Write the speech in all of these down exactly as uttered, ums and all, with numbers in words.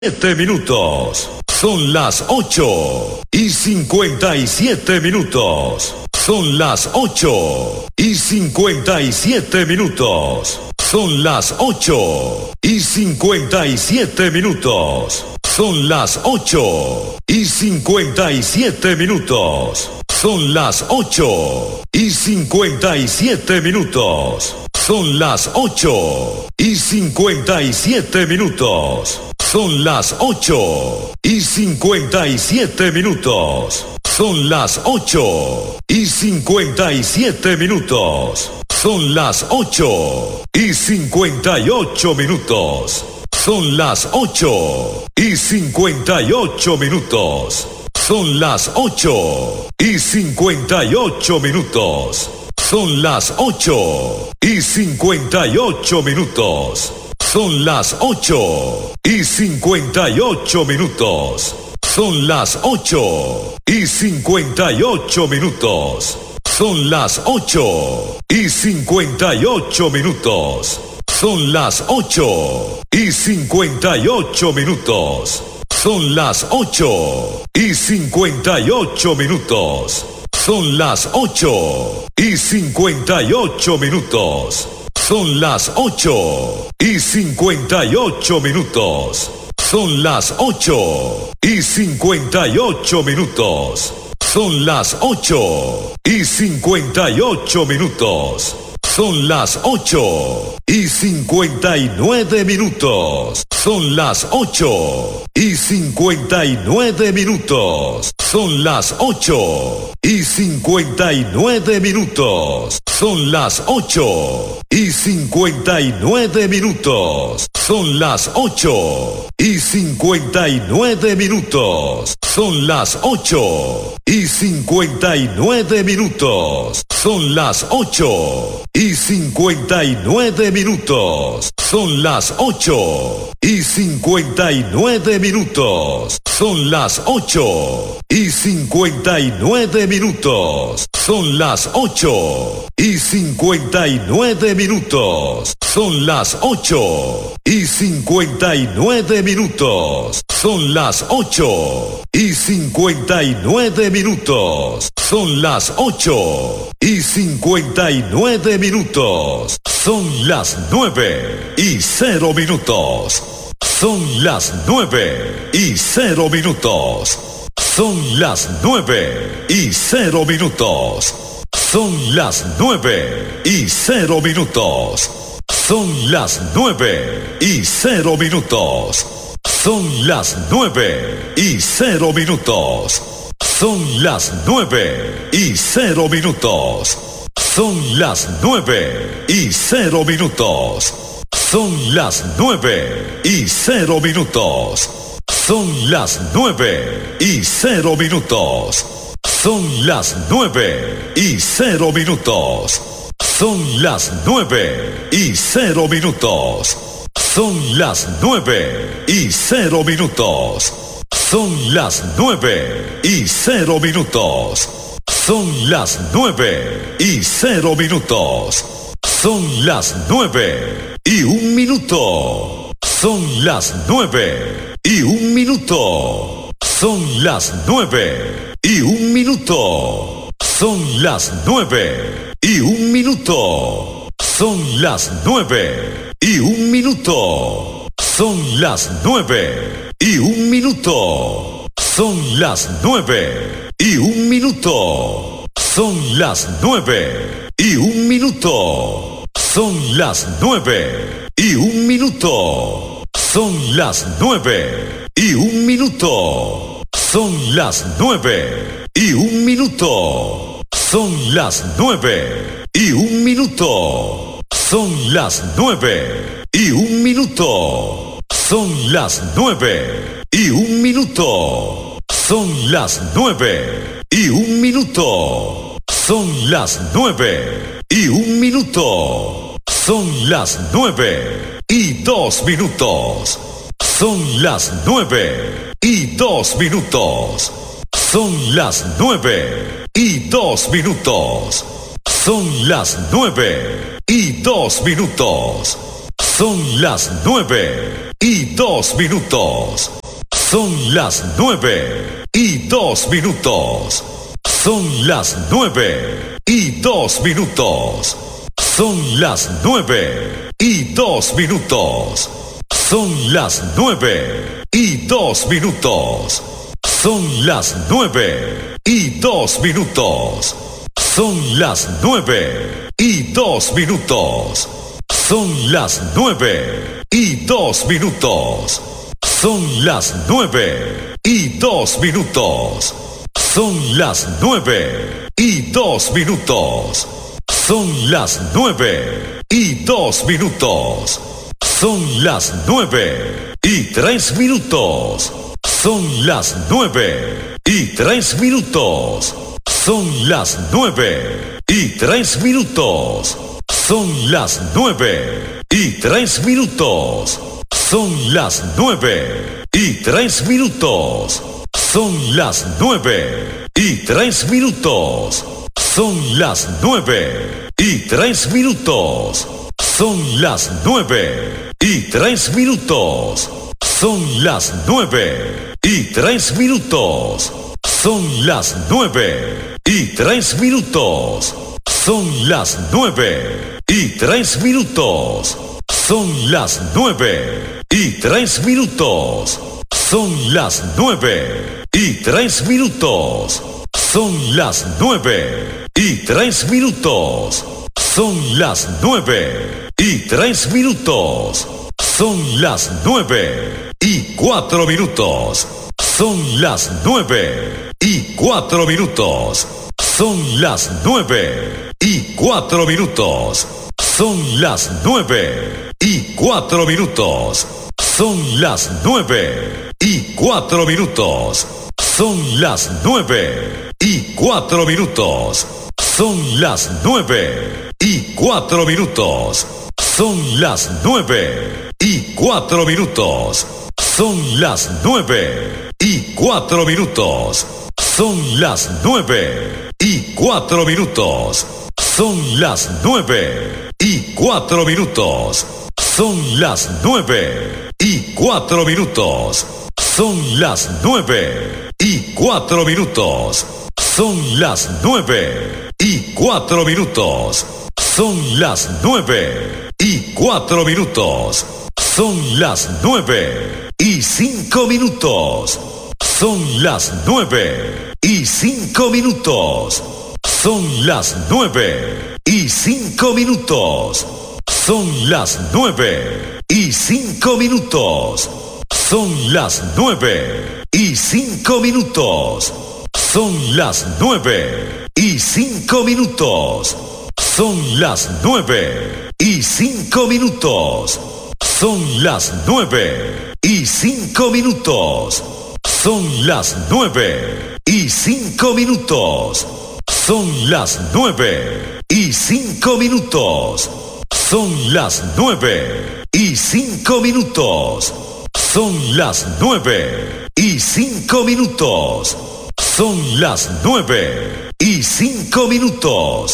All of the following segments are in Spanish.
Siete minutos. Son las ocho y cincuenta y siete minutos. Son las ocho y cincuenta y siete minutos. Son las ocho y cincuenta y siete minutos. Son las ocho y cincuenta y siete minutos. Son las ocho y cincuenta y siete minutos. Son las ocho y cincuenta y siete minutos. Son las ocho y cincuenta y siete minutos. Son las ocho y cincuenta y siete minutos. Son las ocho y cincuenta y ocho minutos. Son las ocho y cincuenta y ocho minutos. Son las ocho y cincuenta y ocho minutos. Son las ocho y cincuenta y ocho minutos. Son las ocho y cincuenta y ocho minutos. Son las ocho y cincuenta y ocho minutos. Son las ocho y cincuenta y ocho minutos. Son las ocho y cincuenta y ocho minutos. Son las ocho y cincuenta y ocho minutos. Son las ocho y cincuenta y ocho minutos. Son las ocho y cincuenta y ocho minutos. Son las ocho y cincuenta y ocho minutos. Son las ocho y cincuenta y ocho minutos. Son las ocho y cincuenta y nueve minutos. Son las ocho y cincuenta y nueve minutos. Son las ocho y cincuenta y nueve minutos. Son las ocho y cincuenta y nueve minutos. Son las ocho y cincuenta y nueve minutos. Son las ocho y cincuenta y nueve minutos. Son las ocho y cincuenta y nueve minutos. Son las ocho y cincuenta y nueve minutos. Son las ocho y cincuenta y nueve minutos. Son las ocho y cincuenta y nueve minutos. Son las ocho y cincuenta y nueve minutos. Son las ocho y cincuenta y nueve minutos. Son las ocho y cincuenta y nueve minutos. Son las nueve y cero minutos. Son las nueve y cero minutos. Son las nueve y cero minutos. Son las nueve y cero minutos. Son las nueve y cero minutos. Son las nueve y cero minutos. Son las nueve y cero minutos. Son las nueve y cero minutos. Son las nueve y cero minutos. Son las nueve y cero minutos. Son las nueve y cero minutos. Son las nueve y cero minutos. Son las nueve y cero minutos. Son las nueve y cero minutos. Son las nueve y cero minutos. Son las nueve y un minuto. Son las nueve y un minuto. Son las nueve y un minuto. Son las nueve y un minuto. Son las nueve y un minuto. Son las nueve y un minuto. Son las nueve y un minuto. Son las nueve y un minuto. Son las nueve y un minuto. Son las nueve y un minuto. Son las nueve y un minuto. Son las nueve y un minuto. Son las nueve y un minuto. Son las nueve y un minuto. Son las nueve y un minuto. Son las nueve y un minuto. Son las nueve y dos minutos. Son las nueve y dos minutos. Son las nueve y dos minutos. Son las nueve y dos minutos. Son las nueve y dos minutos. Son las nueve y dos minutos. Son las nueve y dos minutos. Son las nueve y dos minutos. Son las nueve y dos minutos. Son las nueve y dos minutos. Son las nueve y dos minutos. Son las nueve y dos minutos. Son las nueve y dos minutos. Son las nueve y dos minutos. Son las nueve y dos minutos. Son las nueve y tres minutos. Son las nueve y tres minutos. Son las nueve y tres minutos. Son las nueve y tres minutos. Son las nueve y tres minutos. Son las nueve y tres minutos. Son las nueve y tres minutos. Son las nueve y tres minutos. Son las nueve y tres minutos. Son las nueve y tres minutos. Son las nueve y tres minutos. Son las nueve y tres minutos. Son las nueve y tres minutos. Son las nueve y tres minutos. Son las nueve y tres minutos. Son las nueve y cuatro minutos. Son las nueve y cuatro minutos. Son las nueve y cuatro minutos. Son las nueve y cuatro minutos. Son las nueve y cuatro minutos. Son las nueve y cuatro minutos. Son las nueve y cuatro minutos. Son las nueve y cuatro minutos. Son las nueve y cuatro minutos. Son las nueve y cuatro minutos. Son las nueve y cuatro minutos. Son las nueve y cuatro minutos. Son las nueve y cuatro minutos. Son las nueve y cuatro minutos. Son las nueve y cuatro minutos. Son las nueve y cinco minutos. Son las nueve y cinco minutos. Son las nueve y cinco minutos. Son las nueve y cinco minutos. Son las nueve y cinco minutos. Son las nueve y cinco minutos. Son las nueve y cinco minutos. Son las nueve y cinco minutos. Son las nueve y cinco minutos. Son las nueve y cinco minutos. Son las nueve y cinco minutos. Son las nueve y cinco minutos. Son las nueve y cinco minutos.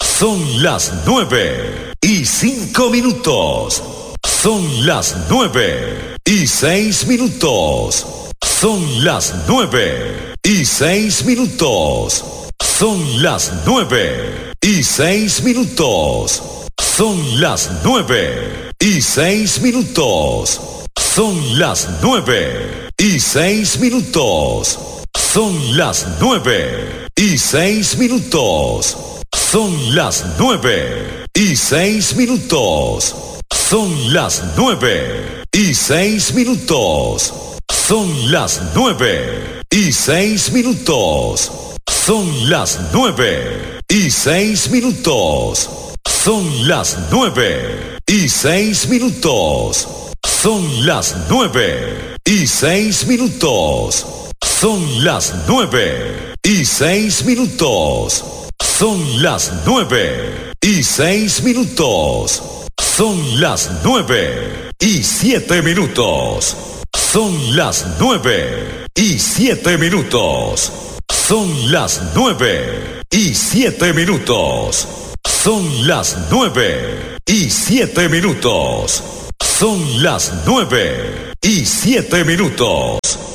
Son las nueve y cinco minutos. Son las nueve y seis minutos. Son las nueve y seis minutos. Son las nueve y seis minutos. Son las nueve y seis minutos. Son las nueve y seis minutos. Son las nueve y seis minutos. Son las nueve y seis minutos. Son las nueve y seis minutos. Son las nueve y seis minutos. Son las nueve y seis minutos. Son las nueve y seis minutos. Son las nueve y seis minutos. Son las nueve y seis minutos. Son las nueve y seis minutos. Son las nueve y siete minutos. Son las nueve y siete minutos. Son las nueve y siete minutos. Son las nueve y siete minutos. Son las nueve y siete minutos.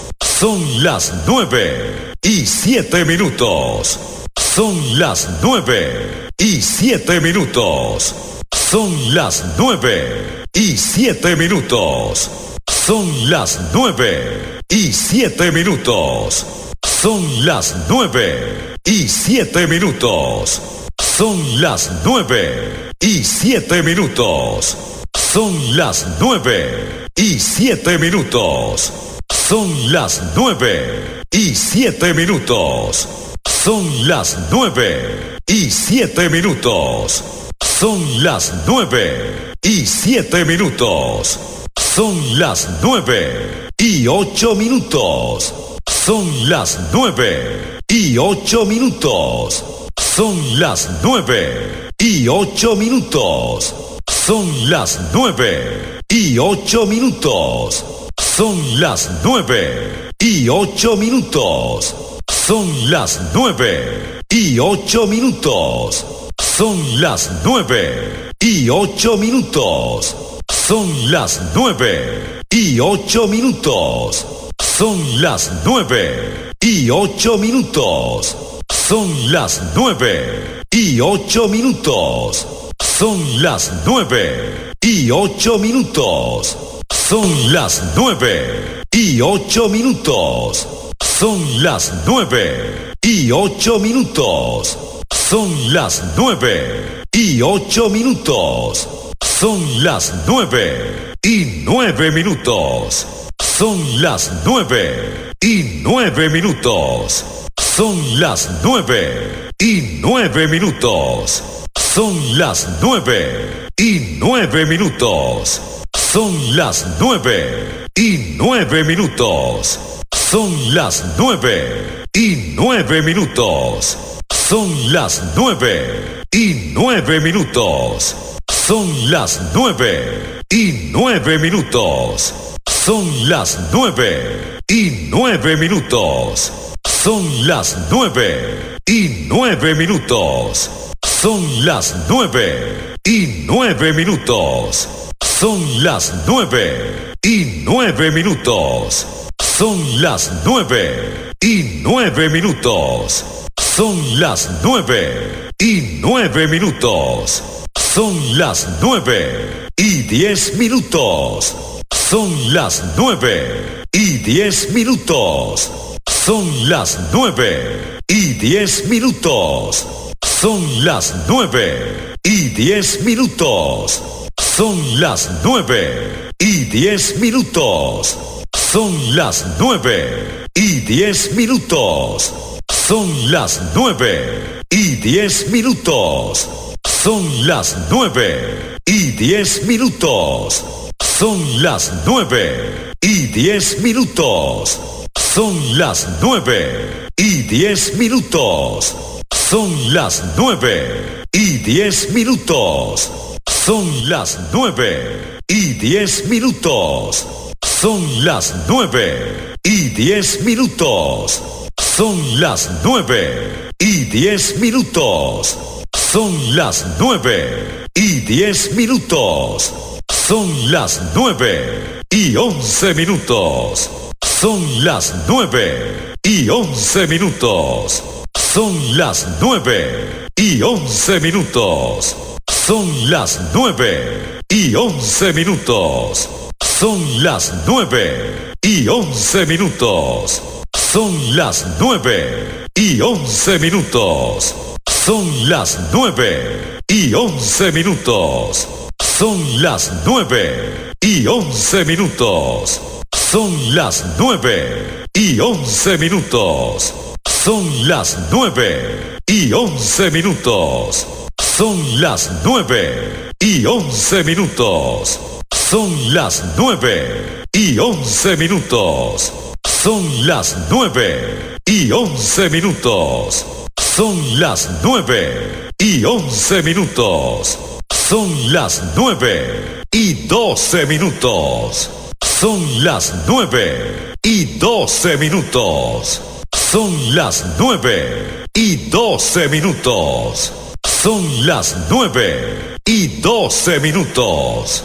Son las nueve y siete minutos. Son las nueve y siete minutos. Son las nueve y siete minutos. Son las nueve y siete minutos. Son las nueve y siete minutos. Son las nueve y siete minutos. Son las nueve y siete minutos. Son las nueve y siete minutos. Son las nueve y siete minutos. Son las nueve y siete minutos. Son las nueve y ocho minutos. Son las nueve y ocho minutos. Son las nueve y ocho minutos. Son las nueve y ocho minutos. Son las nueve y ocho minutos. Son las nueve y ocho minutos. Son las nueve y ocho minutos. Son las nueve y ocho minutos. Son las nueve y ocho minutos. Son las nueve y ocho minutos. Son las nueve y ocho minutos. Son las nueve y ocho minutos. Son las nueve y ocho minutos. Son las nueve y ocho minutos. Son las nueve y nueve minutos. Son las nueve y nueve minutos. Son las nueve y nueve minutos. Son las nueve y nueve minutos. Son las nueve y nueve minutos. Son las nueve y nueve minutos. Son las nueve y nueve minutos. Son las nueve y nueve minutos. Son las nueve y nueve minutos. Son las nueve y nueve minutos. Son las nueve y nueve minutos. Son las nueve y nueve minutos. Son las nueve y nueve minutos. Son las nueve y nueve minutos. Son las nueve y diez minutos. Son las nueve y diez minutos. Son las nueve y diez minutos. Son las nueve y diez minutos. Son las nueve y diez minutos. Son las nueve y diez minutos. Son las nueve y diez minutos. Son las nueve y diez minutos. Son las nueve y diez minutos. Son las nueve y diez minutos. Son las nueve y diez minutos. Son las nueve y diez minutos. Son las nueve y diez minutos. Son las nueve y diez minutos. Son las nueve y diez minutos. Son las nueve y once minutos. Son las nueve y once minutos. Son las nueve y once minutos. Son las nueve y once minutos. Son las nueve y once minutos. Son las nueve y once minutos. Son las nueve y once minutos. Son las nueve y once minutos. Son las nueve y once minutos. Son las nueve y once minutos. Son las nueve y once minutos. Son las nueve y once minutos. Son las nueve y once minutos. Son las nueve y once minutos. Son las nueve y doce minutos. Son las nueve y doce minutos. Son las nueve y doce minutos. Son las nueve y doce minutos.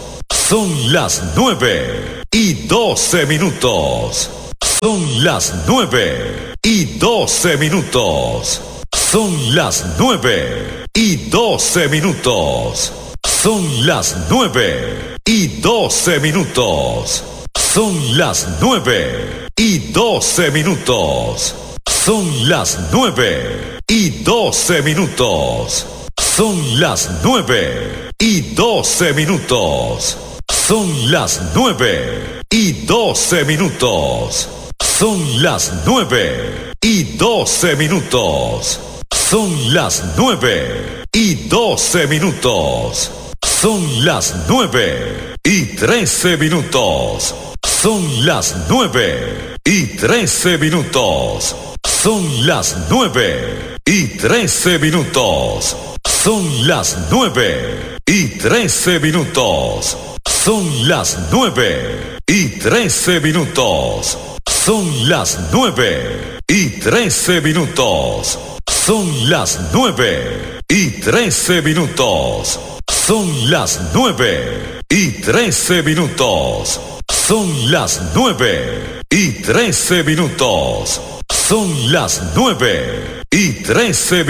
Son las nueve y doce minutos. Son las nueve y doce minutos. Son las nueve y doce minutos. Son las nueve y doce minutos. Son las nueve y doce minutos. Son las nueve y doce minutos. Son las nueve y doce minutos. Son las nueve y doce minutos. Son las nueve y doce minutos. Son las nueve y doce minutos. Son las nueve y trece minutos. Son las nueve y trece minutos. Son las nueve y trece minutos. Son las nueve y trece minutos. Son las nueve y trece minutos. Son las nueve y trece minutos. Son las nueve y trece minutos. Son las nueve y trece minutos. Son las nueve y trece minutos. Son las nueve y trece